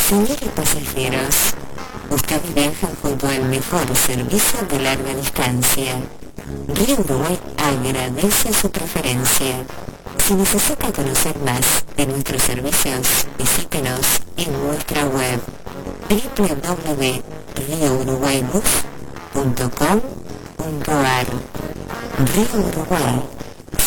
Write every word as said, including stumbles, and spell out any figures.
Señores pasajeros, ustedes viajan junto al mejor servicio de larga distancia. Río Uruguay agradece su preferencia. Si necesita conocer más de nuestros servicios, visítenos en nuestra web doble u doble u doble u punto río uruguay bus punto com punto ar. Río Uruguay.